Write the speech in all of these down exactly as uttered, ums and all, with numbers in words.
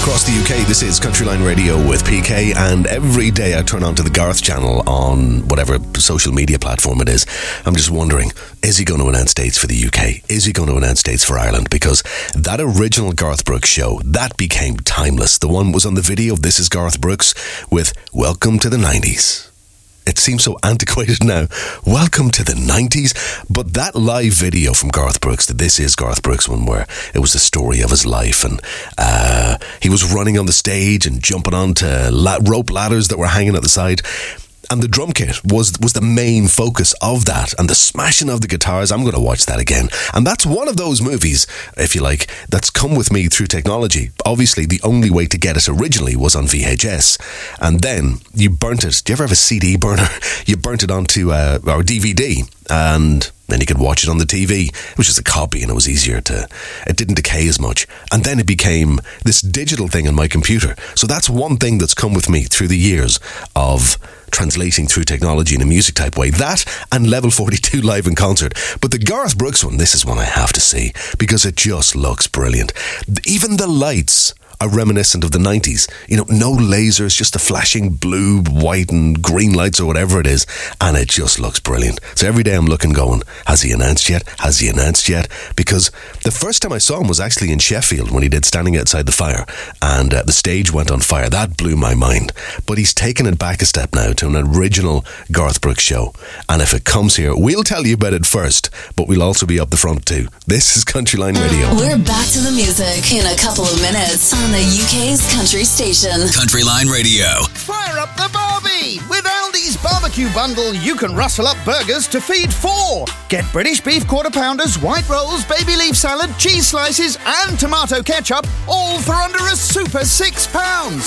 across the U K. This is Countryline Radio with P K, and every day I turn on to the Garth channel on whatever social media platform it is. I'm just wondering, is he going to announce dates for the U K? Is he going to announce dates for Ireland? Because that original Garth Brooks show, that became timeless. The one was on the video of This is Garth Brooks with Welcome to the nineties. It seems so antiquated now. Welcome to the nineties. But that live video from Garth Brooks, the This Is Garth Brooks one, where it was the story of his life, and uh, he was running on the stage and jumping onto la- rope ladders that were hanging at the side. And the drum kit was was the main focus of that, and the smashing of the guitars. I'm going to watch that again. And that's one of those movies, if you like, that's come with me through technology. Obviously, the only way to get it originally was on V H S. And then you burnt it. Do you ever have a C D burner? You burnt it onto uh, or D V D, and then you could watch it on the T V. It was just a copy, and it was easier to... It didn't decay as much. And then it became this digital thing on my computer. So that's one thing that's come with me through the years of translating through technology in a music type way. That and Level forty-two live in concert. But the Garth Brooks one, this is one I have to see, because it just looks brilliant. Even the lights are reminiscent of the nineties. You know, no lasers, just the flashing blue, white and green lights or whatever it is, and it just looks brilliant. So every day I'm looking going, has he announced yet? Has he announced yet? Because the first time I saw him was actually in Sheffield when he did Standing Outside the Fire, and uh, the stage went on fire. That blew my mind. But he's taken it back a step now to an original Garth Brooks show, and if it comes here, we'll tell you about it first, but we'll also be up the front too. This is Countryline Radio. We're back to the music in a couple of minutes on the U K's country station. Countryline Radio. Fire up the Barbie! With Aldi's barbecue bundle, you can rustle up burgers to feed four. Get British beef quarter pounders, white rolls, baby leaf salad, cheese slices, and tomato ketchup, all for under a super six pounds.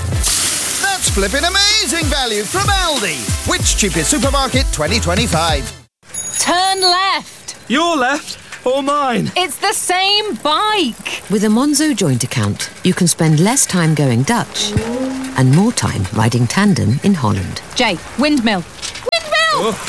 That's flipping amazing value from Aldi. Which cheapest supermarket twenty twenty-five? Turn left. Your left or mine? It's the same bike. With a Monzo joint account, you can spend less time going Dutch and more time riding tandem in Holland. Jay, windmill. Windmill! Oh,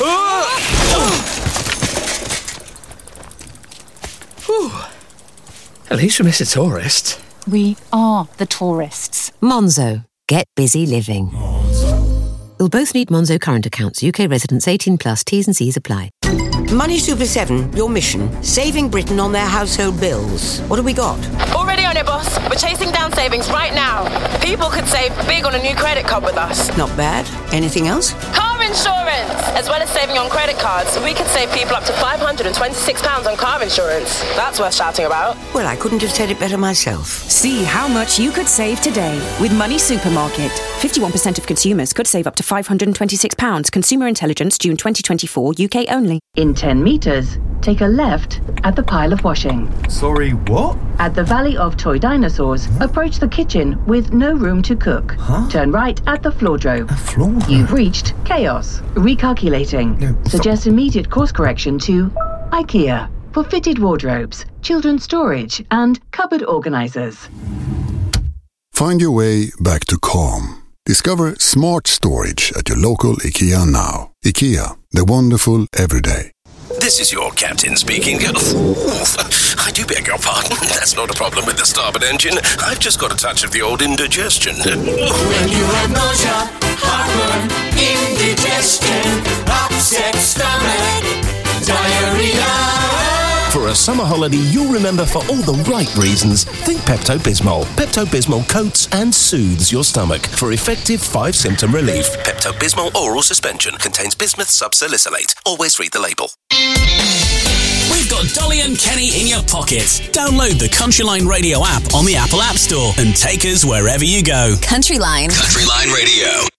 oh. At least we miss a tourist. We are the tourists. Monzo. Get busy living. You'll both need Monzo current accounts. U K residents eighteen plus. T's and C's apply. Money Super seven, your mission, saving Britain on their household bills. What have we got? Already on it, boss. We're chasing down savings right now. People could save big on a new credit card with us. Not bad. Anything else? Car insurance! As well as saving on credit cards, we could save people up to five hundred twenty-six pounds on car insurance. That's worth shouting about. Well, I couldn't have said it better myself. See how much you could save today with Money Supermarket. fifty-one percent of consumers could save up to five hundred twenty-six pounds. Consumer Intelligence, June twenty twenty-four, U K only. In ten metres, take a left at the pile of washing. Sorry, what? At the Valley of Toy Dinosaurs, approach the kitchen with no room to cook. Huh? Turn right at the floordrobe. A floor? You've reached chaos. Recalculating. No, Suggest immediate course correction to IKEA for fitted wardrobes, children's storage, and cupboard organisers. Find your way back to calm. Discover smart storage at your local IKEA now. IKEA, the wonderful everyday. This is your captain speaking. Ooh, I do beg your pardon. That's not a problem with the starboard engine. I've just got a touch of the old indigestion. When you have nausea, heartburn, indigestion, upset stomach, diarrhea. For a summer holiday you'll remember for all the right reasons, think Pepto-Bismol. Pepto-Bismol coats and soothes your stomach for effective five-symptom relief. Pepto-Bismol oral suspension contains bismuth subsalicylate. Always read the label. We've got Dolly and Kenny in your pocket. Download the Countryline Radio app on the Apple App Store and take us wherever you go. Countryline. Countryline Radio.